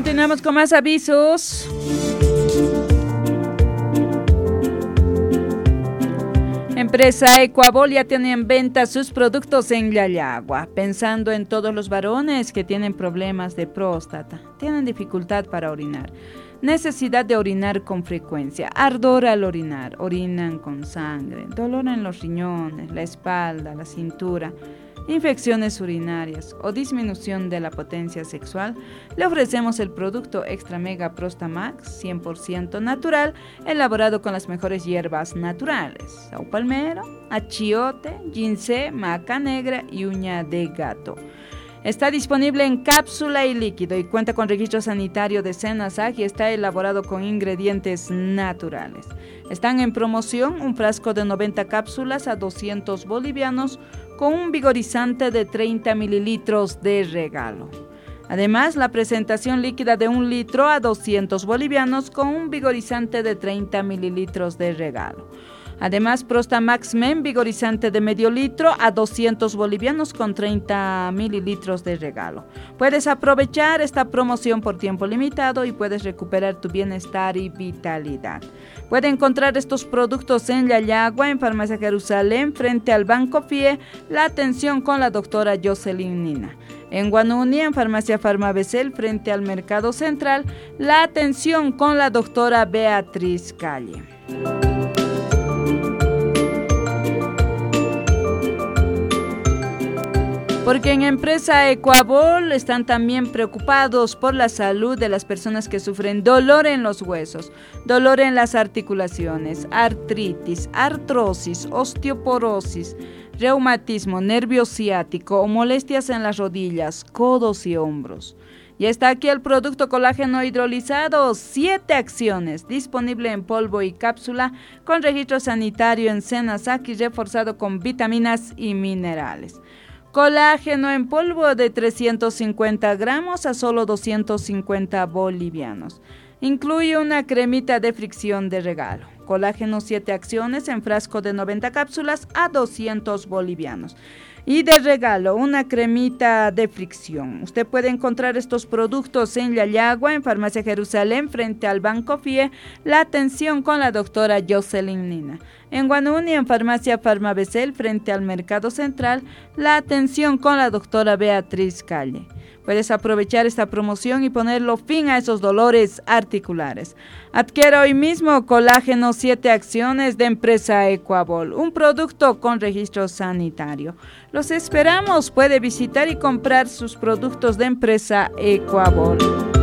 Continuamos con más avisos. Empresa Ecuabol ya tiene en venta sus productos en Llayagua, pensando en todos los varones que tienen problemas de próstata, tienen dificultad para orinar, necesidad de orinar con frecuencia, ardor al orinar, orinan con sangre, dolor en los riñones, la espalda, la cintura, infecciones urinarias o disminución de la potencia sexual. Le ofrecemos el producto Extra Mega Prostamax 100% natural, elaborado con las mejores hierbas naturales: sau palmero, achiote, ginseng, maca negra y uña de gato. Está disponible en cápsula y líquido y cuenta con registro sanitario de SENASAC y está elaborado con ingredientes naturales. Están en promoción un frasco de 90 cápsulas a 200 bolivianos con un vigorizante de 30 mililitros de regalo. Además, la presentación líquida de 1 litro a 200 bolivianos con un vigorizante de 30 mililitros de regalo. Además, Prostamax Men vigorizante de medio litro a 200 bolivianos con 30 mililitros de regalo. Puedes aprovechar esta promoción por tiempo limitado y puedes recuperar tu bienestar y vitalidad. Puede encontrar estos productos en Llayagua, en Farmacia Jerusalén, frente al Banco FIE, la atención con la doctora Jocelyn Nina. En Guanuni, en Farmacia Farmabecel, frente al Mercado Central, la atención con la doctora Beatriz Calle. Porque en Empresa Ecuabol están también preocupados por la salud de las personas que sufren dolor en los huesos, dolor en las articulaciones, artritis, artrosis, osteoporosis, reumatismo, nervio ciático o molestias en las rodillas, codos y hombros. Ya está aquí el producto colágeno hidrolizado, 7 acciones, disponible en polvo y cápsula, con registro sanitario en SENASAC y reforzado con vitaminas y minerales. Colágeno en polvo de 350 gramos a solo 250 bolivianos. Incluye una cremita de fricción de regalo. Colágeno 7 acciones en frasco de 90 cápsulas a 200 bolivianos. Y de regalo, una cremita de fricción. Usted puede encontrar estos productos en Llayagua, en Farmacia Jerusalén, frente al Banco FIE, la atención con la doctora Jocelyn Nina. En Guanuni, en Farmacia Farmabecel, frente al Mercado Central, la atención con la doctora Beatriz Calle. Puedes aprovechar esta promoción y ponerlo fin a esos dolores articulares. Adquiere hoy mismo Colágeno 7 acciones de Empresa Ecuabol, un producto con registro sanitario. Los esperamos, puede visitar y comprar sus productos de Empresa Ecuabol.